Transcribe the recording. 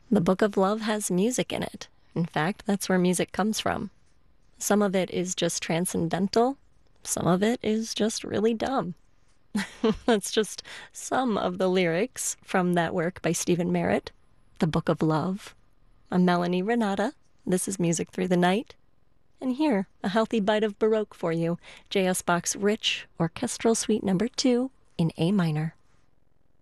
The Book of Love has music in it. In fact, that's where music comes from. Some of it is just transcendental, some of it is just really dumb. That's just some of the lyrics from that work by Stephen Merritt, The Book of Love. I'm Melanie Renata. This is Music Through the Night. And here, a healthy bite of Baroque for you, J.S. Bach's rich orchestral suite number 2 in A minor.